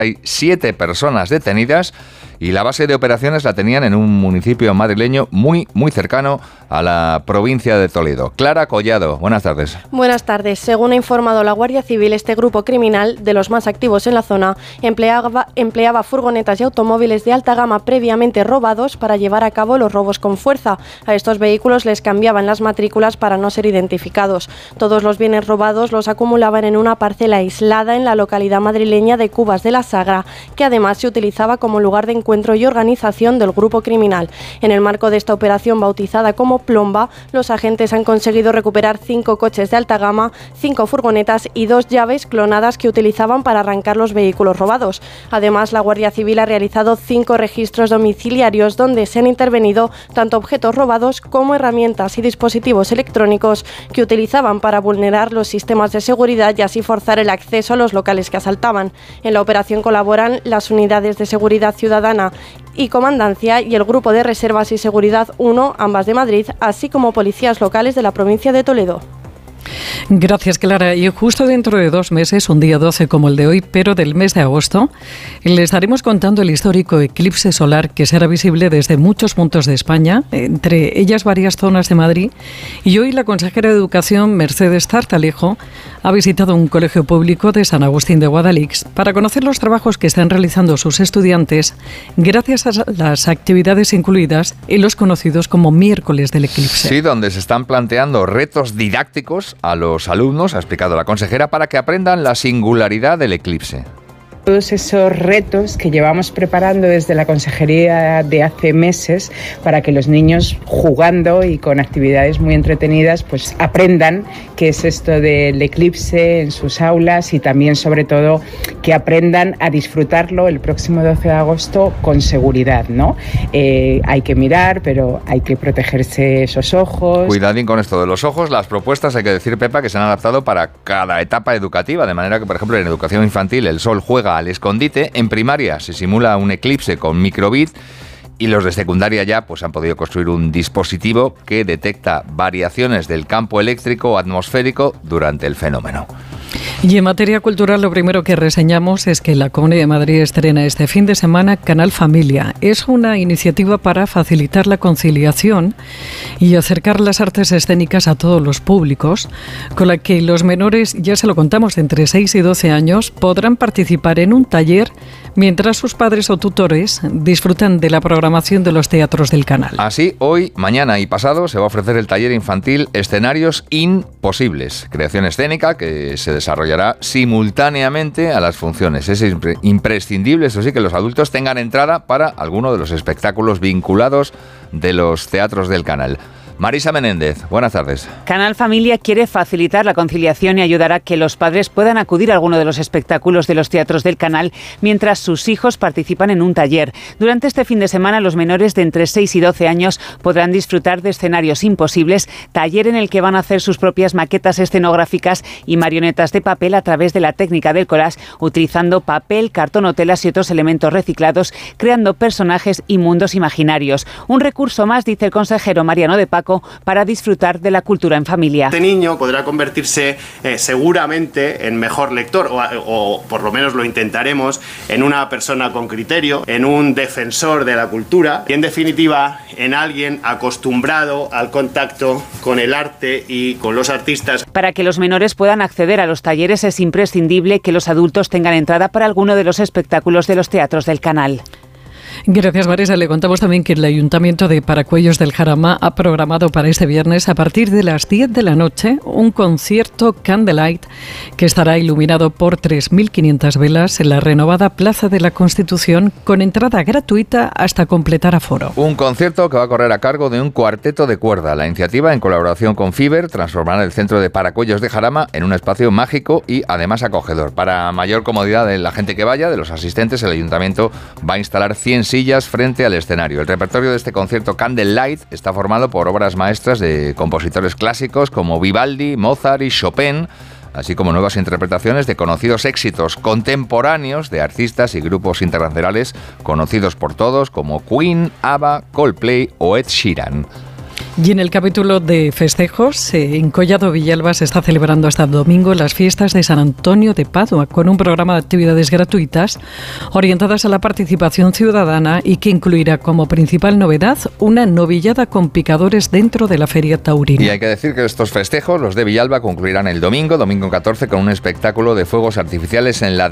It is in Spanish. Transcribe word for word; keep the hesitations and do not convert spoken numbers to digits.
Hay siete personas detenidas y la base de operaciones la tenían en un municipio madrileño muy, muy cercano a la provincia de Toledo. Clara Collado, buenas tardes. Buenas tardes. Según ha informado la Guardia Civil, este grupo criminal, de los más activos en la zona, empleaba, empleaba furgonetas y automóviles de alta gama previamente robados para llevar a cabo los robos con fuerza. A estos vehículos les cambiaban las matrículas para no ser identificados. Todos los bienes robados los acumulaban en una parcela aislada en la localidad madrileña de Cubas de la Sagra, que además se utilizaba como lugar de encuentro y organización del grupo criminal. En el marco de esta operación bautizada como Plomba, los agentes han conseguido recuperar cinco coches de alta gama, cinco furgonetas y dos llaves clonadas que utilizaban para arrancar los vehículos robados. Además, la Guardia Civil ha realizado cinco registros domiciliarios donde se han intervenido tanto objetos robados como herramientas y dispositivos electrónicos que utilizaban para vulnerar los sistemas de seguridad y así forzar el acceso a los locales que asaltaban. En la operación colaboran las unidades de seguridad ciudadana y Comandancia y el Grupo de Reservas y Seguridad uno, ambas de Madrid, así como policías locales de la provincia de Toledo. Gracias, Clara. Y justo dentro de dos meses, un día doce como el de hoy, pero del mes de agosto, le estaremos contando el histórico eclipse solar que será visible desde muchos puntos de España, entre ellas varias zonas de Madrid. Y hoy la consejera de Educación, Mercedes Tartalejo, ha visitado un colegio público de San Agustín de Guadalix para conocer los trabajos que están realizando sus estudiantes gracias a las actividades incluidas en los conocidos como miércoles del eclipse. Sí, donde se están planteando retos didácticos a los alumnos, ha explicado la consejera, para que aprendan la singularidad del eclipse. Todos esos retos que llevamos preparando desde la consejería de hace meses para que los niños, jugando y con actividades muy entretenidas, pues aprendan qué es esto del eclipse en sus aulas y también, sobre todo, que aprendan a disfrutarlo el próximo doce de agosto con seguridad, ¿no? Eh, hay que mirar, pero hay que protegerse esos ojos. Cuidadín con esto de los ojos. Las propuestas, hay que decir, Pepa, que se han adaptado para cada etapa educativa, de manera que, por ejemplo, en educación infantil el sol juega al escondite. En primaria se simula un eclipse con microbit y los de secundaria ya pues han podido construir un dispositivo que detecta variaciones del campo eléctrico o atmosférico durante el fenómeno. Y en materia cultural, lo primero que reseñamos es que la Comunidad de Madrid estrena este fin de semana Canal Familia. Es una iniciativa para facilitar la conciliación y acercar las artes escénicas a todos los públicos, con la que los menores, ya se lo contamos, de entre seis y doce años, podrán participar en un taller mientras sus padres o tutores disfrutan de la programación de los teatros del canal. Así, hoy, mañana y pasado se va a ofrecer el taller infantil Escenarios Imposibles, creación escénica que se desarrollará simultáneamente a las funciones. Es impre- imprescindible, eso sí, que los adultos tengan entrada para alguno de los espectáculos vinculados de los teatros del canal. Marisa Menéndez, buenas tardes. Canal Familia quiere facilitar la conciliación y ayudar a que los padres puedan acudir a alguno de los espectáculos de los teatros del canal mientras sus hijos participan en un taller. Durante este fin de semana, los menores de entre seis y doce años podrán disfrutar de Escenarios Imposibles, taller en el que van a hacer sus propias maquetas escenográficas y marionetas de papel a través de la técnica del collage, utilizando papel, cartón o telas y otros elementos reciclados, creando personajes y mundos imaginarios. Un recurso más, dice el consejero Mariano de Paco, para disfrutar de la cultura en familia. Este niño podrá convertirse eh, seguramente en mejor lector, o, o por lo menos lo intentaremos, en una persona con criterio, en un defensor de la cultura y, en definitiva, en alguien acostumbrado al contacto con el arte y con los artistas. Para que los menores puedan acceder a los talleres es imprescindible que los adultos tengan entrada para alguno de los espectáculos de los teatros del canal. Gracias, Marisa. Le contamos también que el Ayuntamiento de Paracuellos del Jarama ha programado para este viernes, a partir de las diez de la noche, un concierto Candlelight que estará iluminado por tres mil quinientas velas en la renovada Plaza de la Constitución, con entrada gratuita hasta completar aforo. Un concierto que va a correr a cargo de un cuarteto de cuerda. La iniciativa, en colaboración con Fiber, transformará el centro de Paracuellos de Jarama en un espacio mágico y además acogedor. Para mayor comodidad de la gente que vaya, de los asistentes, el Ayuntamiento va a instalar cien sillas frente al escenario. El repertorio de este concierto Candlelight está formado por obras maestras de compositores clásicos como Vivaldi, Mozart y Chopin, así como nuevas interpretaciones de conocidos éxitos contemporáneos de artistas y grupos internacionales conocidos por todos como Queen, ABBA, Coldplay o Ed Sheeran. Y en el capítulo de festejos, eh, en Collado Villalba se está celebrando hasta el domingo las fiestas de San Antonio de Padua, con un programa de actividades gratuitas orientadas a la participación ciudadana y que incluirá como principal novedad una novillada con picadores dentro de la feria taurina. Y hay que decir que estos festejos, los de Villalba, concluirán el domingo, domingo catorce, con un espectáculo de fuegos artificiales en la